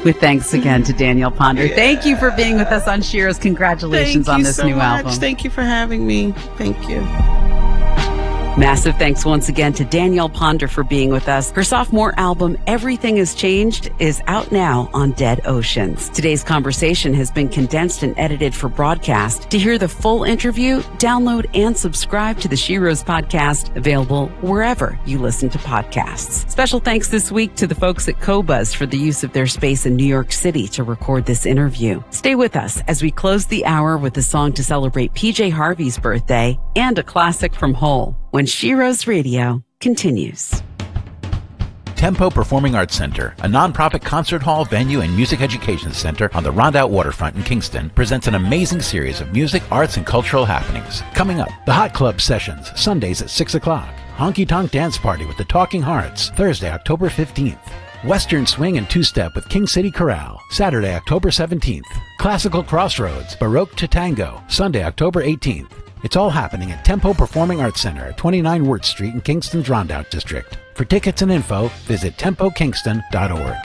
With thanks again to Danielle Ponder. Yeah. Thank you for being with us on Sheroes. Congratulations on this new album. Thank you for having me. Thank you. Massive thanks once again to Danielle Ponder for being with us. Her sophomore album, Everything Has Changed, is out now on Dead Oceans. Today's conversation has been condensed and edited for broadcast. To hear the full interview, download and subscribe to the Sheroes podcast, available wherever you listen to podcasts. Special thanks this week to the folks at Qobuz for the use of their space in New York City to record this interview. Stay with us as we close the hour with a song to celebrate PJ Harvey's birthday and a classic from Hole, when Sheroes Radio continues. Tempo Performing Arts Center, a nonprofit concert hall, venue, and music education center on the Rondout waterfront in Kingston, presents an amazing series of music, arts, and cultural happenings. Coming up, the Hot Club Sessions, Sundays at 6 o'clock. Honky Tonk Dance Party with the Talking Hearts, Thursday, October 15th. Western Swing and Two-Step with King City Chorale, Saturday, October 17th. Classical Crossroads, Baroque to Tango, Sunday, October 18th. It's all happening at Tempo Performing Arts Center at 29 Wirt Street in Kingston's Rondout District. For tickets and info, visit tempokingston.org.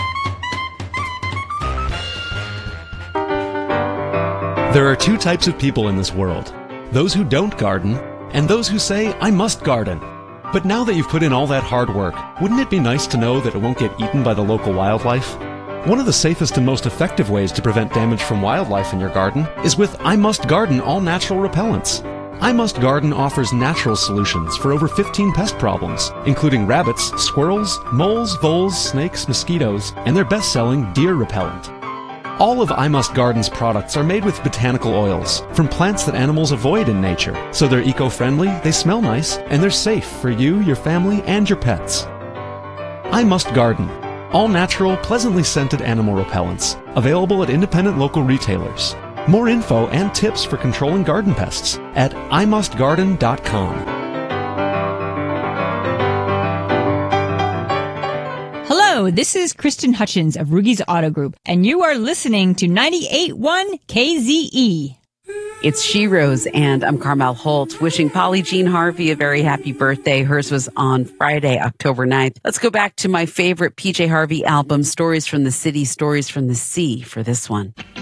There are two types of people in this world. Those who don't garden, and those who say, I must garden. But now that you've put in all that hard work, wouldn't it be nice to know that it won't get eaten by the local wildlife? One of the safest and most effective ways to prevent damage from wildlife in your garden is with I Must Garden all-natural repellents. I Must Garden offers natural solutions for over 15 pest problems, including rabbits, squirrels, moles, voles, snakes, mosquitoes, and their best-selling deer repellent. All of I Must Garden's products are made with botanical oils from plants that animals avoid in nature, so they're eco-friendly, they smell nice, and they're safe for you, your family, and your pets. I Must Garden. All-natural, pleasantly scented animal repellents, available at independent local retailers. More info and tips for controlling garden pests at imustgarden.com. Hello, this is Kristen Hutchins of Rugi's Auto Group, and you are listening to 98.1 KZE. It's Sheroes, and I'm Carmel Holt, wishing Polly Jean Harvey a very happy birthday. Hers was on Friday, October 9th. Let's go back to my favorite PJ Harvey album, Stories from the City, Stories from the Sea, for this one.